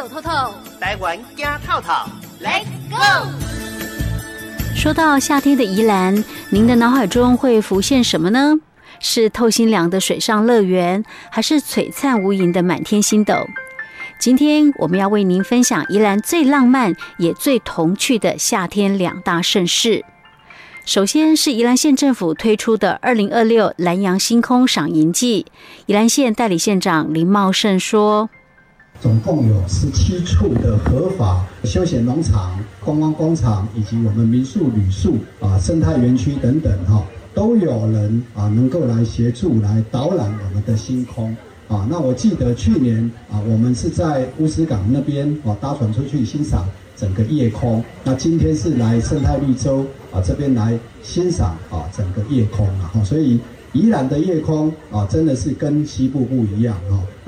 透透， 台湾走透透 ，Let's go！ 说到夏天的宜兰，您的脑海中会浮现什么呢？是透心凉的水上乐园，还是璀璨无垠的满天星斗？今天我们要为您分享宜兰最浪漫也最童趣的夏天2大盛事。首先是宜兰县政府推出的2026蓝洋星空赏萤季，宜兰县代理县长林茂盛说， 总共有17处的合法休闲农场、观光工厂以及我们民宿、旅宿生态园区等等都有人能够来协助来导览我们的星空那我记得去年我们是在乌石港那边搭船出去欣赏整个夜空，那今天是来生态绿洲这边来欣赏整个夜空所以宜兰的夜空真的是跟西部不一样